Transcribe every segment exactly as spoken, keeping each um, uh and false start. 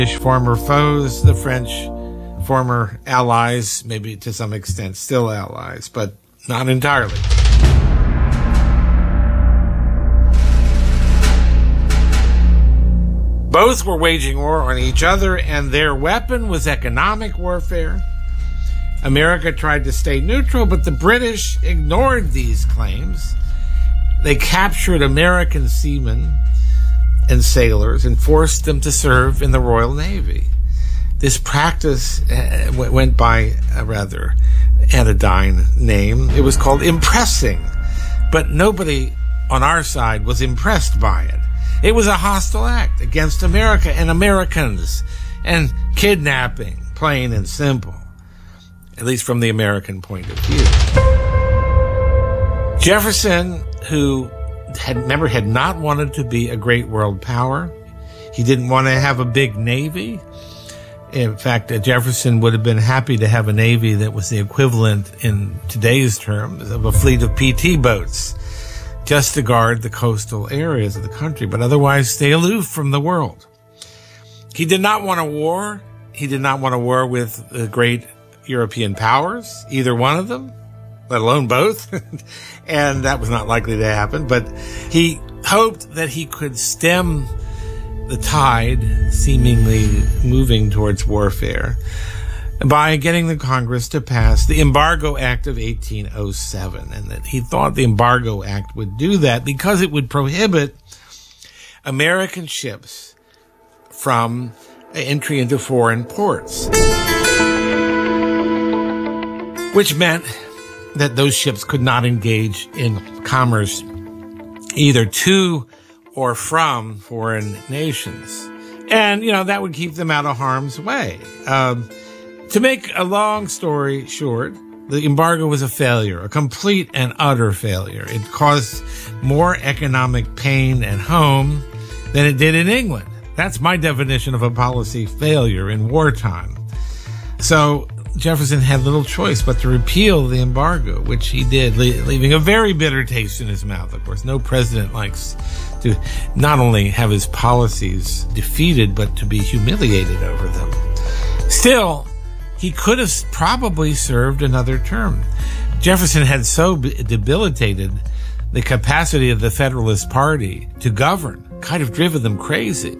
Former foes, the French, former allies, maybe to some extent still allies, but not entirely. Both were waging war on each other, and their weapon was economic warfare. America tried to stay neutral, but the British ignored these claims. They captured American seamen and sailors and forced them to serve in the Royal Navy. This practice uh, went by a rather anodyne name. It was called impressing, but nobody on our side was impressed by it. It was a hostile act against America and Americans, and kidnapping, plain and simple, at least from the American point of view. Jefferson, who had remember had not wanted to be a great world power, he didn't want to have a big navy. In fact, Jefferson would have been happy to have a navy that was the equivalent in today's terms of a fleet of P T boats, just to guard the coastal areas of the country, but otherwise stay aloof from the world. He did not want a war. He did not want a war with the great European powers, either one of them, let alone both. And that was not likely to happen. But he hoped that he could stem the tide, seemingly moving towards warfare, by getting the Congress to pass the Embargo Act of eighteen oh seven. And that he thought the Embargo Act would do that because it would prohibit American ships from entry into foreign ports, which meant that those ships could not engage in commerce either to or from foreign nations. And, you know, that would keep them out of harm's way. Um, to make a long story short, the embargo was a failure, a complete and utter failure. It caused more economic pain at home than it did in England. That's my definition of a policy failure in wartime. So Jefferson had little choice but to repeal the embargo, which he did, leaving a very bitter taste in his mouth. Of course, no president likes to not only have his policies defeated, but to be humiliated over them. Still, he could have probably served another term. Jefferson had so debilitated the capacity of the Federalist Party to govern, kind of driven them crazy.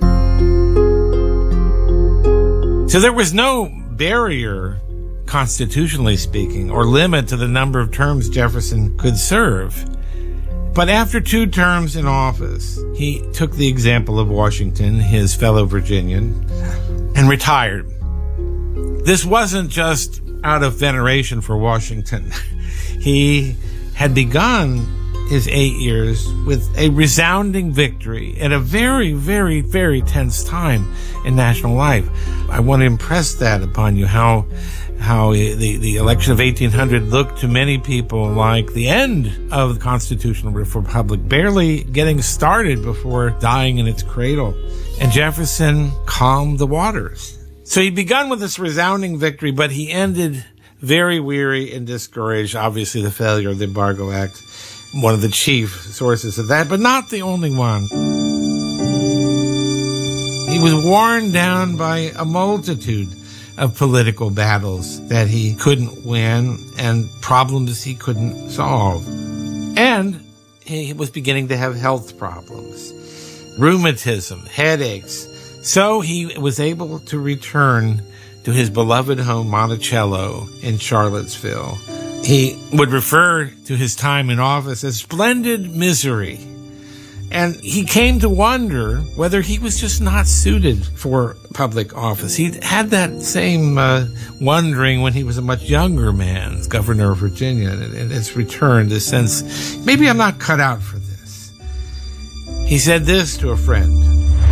So there was no barrier, constitutionally speaking, or limit to the number of terms Jefferson could serve. But after two terms in office, he took the example of Washington, his fellow Virginian, and retired. This wasn't just out of veneration for Washington. He had begun his eight years with a resounding victory at a very, very, very tense time in national life. I want to impress that upon you, how how the, the election of eighteen hundred looked to many people like the end of the constitutional republic, barely getting started before dying in its cradle. And Jefferson calmed the waters. So he begun with this resounding victory, but he ended very weary and discouraged. Obviously, the failure of the Embargo Act, one of the chief sources of that, but not the only one. He was worn down by a multitude of political battles that he couldn't win and problems he couldn't solve. And he was beginning to have health problems, rheumatism, headaches. So he was able to return to his beloved home, Monticello, in Charlottesville. He would refer to his time in office as splendid misery. And he came to wonder whether he was just not suited for public office. He had that same uh, wondering when he was a much younger man, as governor of Virginia, and it's returned, this sense, maybe I'm not cut out for this. He said this to a friend: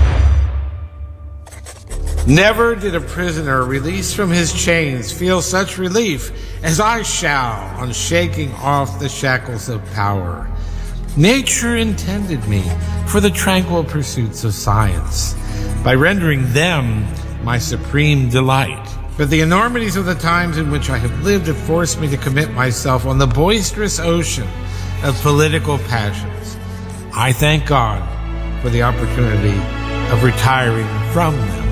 "Never did a prisoner released from his chains feel such relief as I shall on shaking off the shackles of power. Nature intended me for the tranquil pursuits of science, by rendering them my supreme delight. But the enormities of the times in which I have lived have forced me to commit myself on the boisterous ocean of political passions. I thank God for the opportunity of retiring from them."